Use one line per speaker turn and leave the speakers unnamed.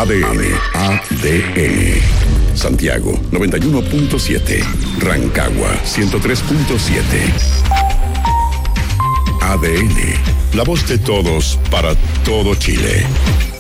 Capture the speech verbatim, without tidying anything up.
A D N, A D N. Santiago, noventa y uno punto siete. Rancagua, ciento tres punto siete. A D N, la voz de todos para todo Chile.